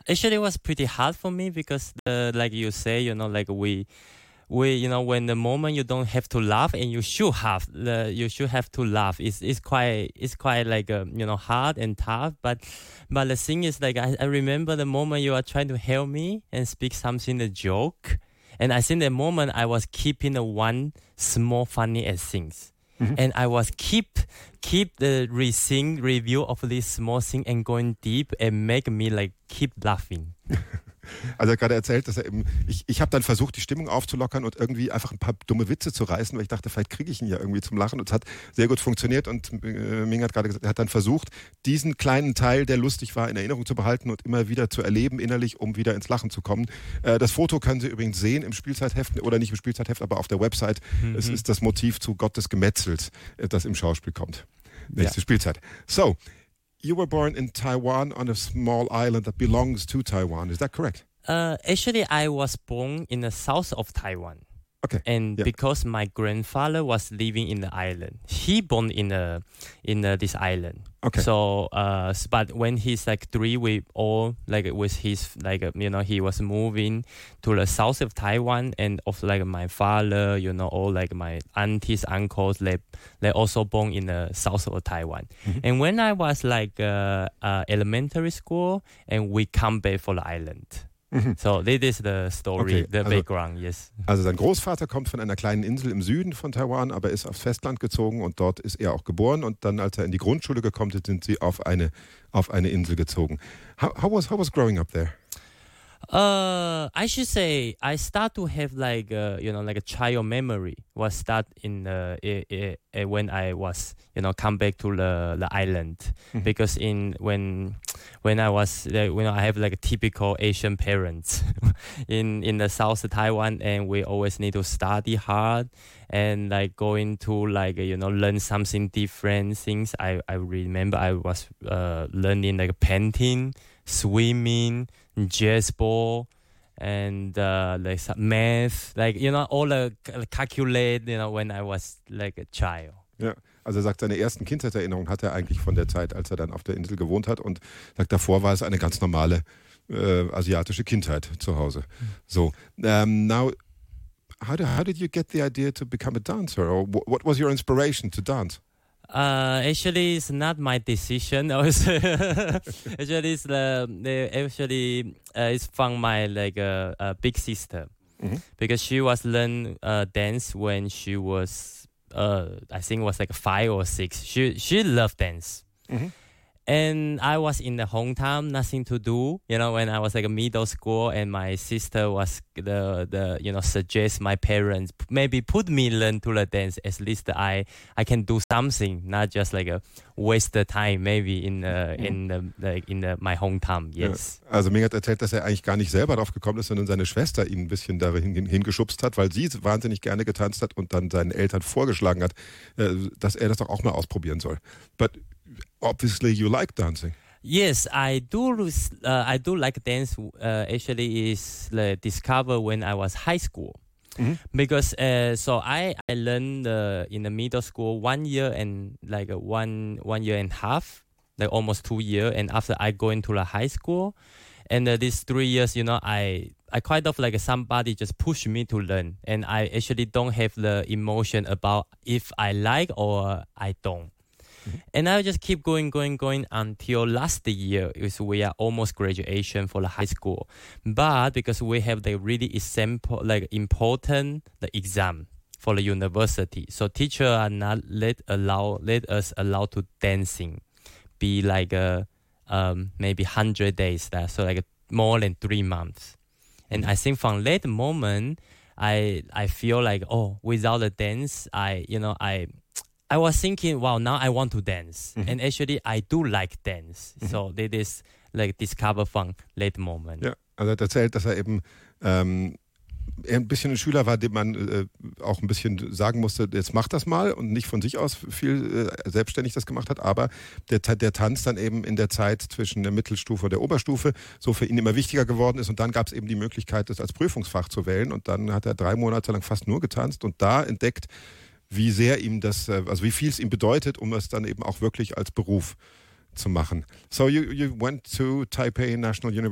Actually, it was pretty hard for me because, like you say, like we when the moment you don't have to laugh and you should have to laugh. It's quite like hard and tough. But the thing is, like I remember the moment you are trying to help me and speak something a joke, and I think the moment I was keeping the one small funny as things. Mm-hmm. And I was keep the review of this small thing and going deep and make me like keep laughing. Also er hat gerade erzählt, dass er eben, ich habe dann versucht, die Stimmung aufzulockern und irgendwie einfach ein paar dumme Witze zu reißen, weil ich dachte, vielleicht kriege ich ihn ja irgendwie zum Lachen, und es hat sehr gut funktioniert, und Ming hat gerade gesagt, er hat dann versucht, diesen kleinen Teil, der lustig war, in Erinnerung zu behalten und immer wieder zu erleben innerlich, um wieder ins Lachen zu kommen. Das Foto können Sie übrigens sehen im Spielzeitheft, oder nicht im Spielzeitheft, aber auf der Website. Mhm. Es ist das Motiv zu Gott des Gemetzels, das im Schauspiel kommt. Nächste Spielzeit. So, you were born in Taiwan on a small island that belongs to Taiwan. Is that correct? Actually, I was born in the south of Taiwan. Okay. And because my grandfather was living in the island, he born in this island. Okay. So, but when he's like 3, we all like with his he was moving to the south of Taiwan, and of like my father, all like my aunties, uncles, they also born in the south of Taiwan. Mm-hmm. And when I was like elementary school, and we come back for the island. So this is the story, the background, yes. Also sein Großvater kommt von einer kleinen Insel im Süden von Taiwan, aber ist aufs Festland gezogen, und dort ist er auch geboren, und dann, als er in die Grundschule gekommen ist, sind sie auf eine Insel gezogen. How was growing up there? I should say I start to have like like a child memory was start in when I was come back to the island. Mm-hmm. Because when I was I have like a typical Asian parents in the south of Taiwan, and we always need to study hard and like going to like learn something different things. I remember I was learning like painting, swimming, jazz ball, and like math, like all the calculate, when I was like a child. Ja, also er sagt, seine ersten Kindheitserinnerungen hat er eigentlich von der Zeit, als er dann auf der Insel gewohnt hat, und sagt, davor war es eine ganz normale asiatische Kindheit zu Hause. So, now, how did you get the idea to become a dancer, or what was your inspiration to dance? Actually, it's not my decision. Actually, it's from my big sister. Mm-hmm. Because she was learn dance when she was I think it was like 5 or 6. She loved dance. Mm-hmm. And I was in the hometown, nothing to do, when I was like a middle school, and my sister was suggest my parents maybe put me learn to the dance. At least I can do something, not just like a waste the time maybe in my hometown. Yes. Ja, also Ming hat erzählt, dass er eigentlich gar nicht selber drauf gekommen ist, sondern seine Schwester ihn ein bisschen dahin hingeschubst hat, weil sie wahnsinnig gerne getanzt hat und dann seinen Eltern vorgeschlagen hat, dass er das doch auch mal ausprobieren soll. But obviously, you like dancing. Yes, I do. I do like dance. Actually, is discovered when I was high school. Mm-hmm. Because so I learned in the middle school 1 year and like one year and a half, like almost 2 years. And after I go into the high school, and these 3 years, I kind of like somebody just pushed me to learn, and I actually don't have the emotion about if I like or I don't. Mm-hmm. And I just keep going until last year. We are almost graduation for the high school, but because we have the really important the exam for the university, so teacher are not let us allow to dancing, be like maybe 100 days. So like more than 3 months. And I think from that moment, I feel like without the dance, I was thinking, wow, now I want to dance. Mm-hmm. And actually, I do like dance. Mm-hmm. So that is like discover from that moment. Ja, also er hat erzählt, dass er eben er ein bisschen ein Schüler war, dem man auch ein bisschen sagen musste, jetzt mach das mal, und nicht von sich aus viel selbstständig das gemacht hat, aber der Tanz dann eben in der Zeit zwischen der Mittelstufe und der Oberstufe so für ihn immer wichtiger geworden ist, und dann gab es eben die Möglichkeit, das als Prüfungsfach zu wählen, und dann hat er 3 Monate lang fast nur getanzt und da entdeckt, wie sehr ihm das, also wie viel es ihm bedeutet, um es dann eben auch wirklich als Beruf zu machen. So you went to Taipei National University.